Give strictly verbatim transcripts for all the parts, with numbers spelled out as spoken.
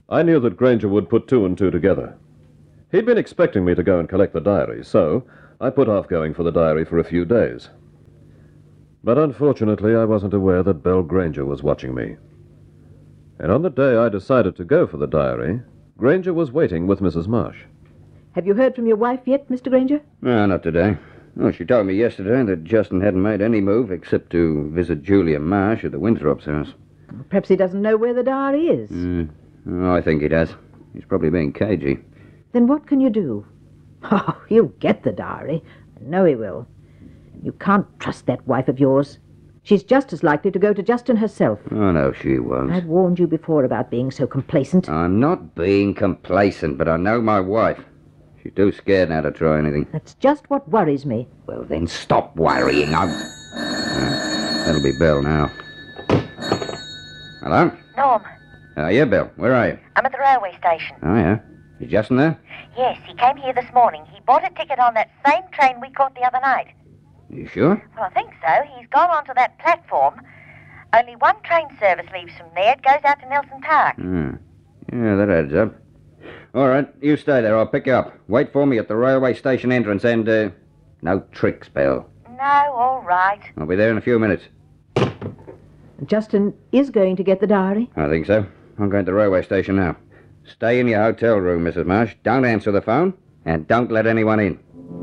I knew that Granger would put two and two together. He'd been expecting me to go and collect the diary, so I put off going for the diary for a few days. But unfortunately, I wasn't aware that Belle Granger was watching me. And on the day I decided to go for the diary, Granger was waiting with Missus Marsh. Have you heard from your wife yet, Mister Granger? No, not today. Well, she told me yesterday that Justin hadn't made any move except to visit Julia Marsh at the Winthrops' house. Perhaps he doesn't know where the diary is. Mm. Oh, I think he does. He's probably being cagey. Then what can you do? Oh, he'll get the diary. I know he will. You can't trust that wife of yours. She's just as likely to go to Justin herself. Oh, no, she won't. I've warned you before about being so complacent. I'm not being complacent, but I know my wife. She's too scared now to try anything. That's just what worries me. Well, then stop worrying. I'm... Uh, that'll be Belle now. Hello? Norm, Oh, yeah, Belle. Where are you? I'm at the railway station. Oh, yeah. Is Justin there? Yes, he came here this morning. He bought a ticket on that same train we caught the other night. You sure? Well, I think so. He's gone onto that platform. Only one train service leaves from there. It goes out to Nelson Park. Hmm. Yeah, that adds up. All right, you stay there. I'll pick you up. Wait for me at the railway station entrance and, uh, no tricks, Belle. No, all right. I'll be there in a few minutes. Justin is going to get the diary? I think so. I'm going to the railway station now. Stay in your hotel room, Missus Marsh. Don't answer the phone, and don't let anyone in.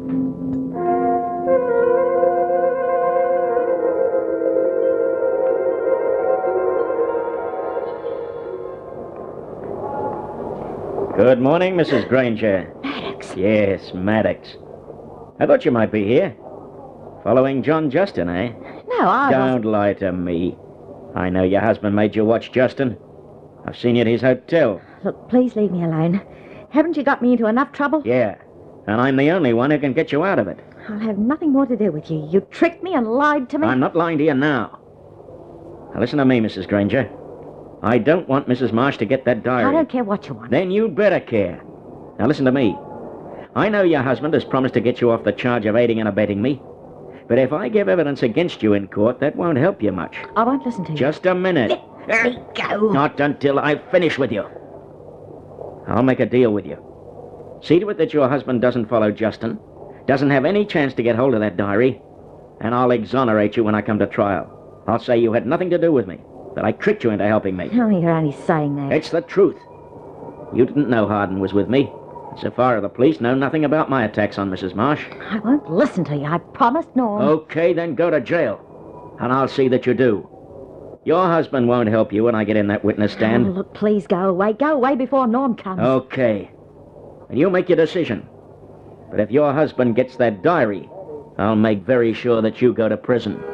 Good morning, Missus Granger. Maddox. Yes, Maddox. I thought you might be here. Following John Justin, eh? No, I Don't wasn't. lie to me. I know your husband made you watch Justin. I've seen you at his hotel. Look, please leave me alone. Haven't you got me into enough trouble? Yeah, and I'm the only one who can get you out of it. I'll have nothing more to do with you. You tricked me and lied to me. I'm not lying to you now. Now listen to me, Missus Granger. I don't want Missus Marsh to get that diary. I don't care what you want. Then you'd better care. Now listen to me. I know your husband has promised to get you off the charge of aiding and abetting me. But if I give evidence against you in court, that won't help you much. I won't listen to you. Just a minute. Let me go. Not until I finish with you. I'll make a deal with you. See to it that your husband doesn't follow Justin, doesn't have any chance to get hold of that diary, and I'll exonerate you when I come to trial. I'll say you had nothing to do with me, that I tricked you into helping me. Oh, you're only saying that. It's the truth. You didn't know Harden was with me. So far, the police know nothing about my attacks on Missus Marsh. I won't listen to you. I promised, Norm. Okay, then go to jail. And I'll see that you do. Your husband won't help you when I get in that witness stand. Oh, look, please go away. Go away before Norm comes. Okay. And you make your decision. But if your husband gets that diary, I'll make very sure that you go to prison.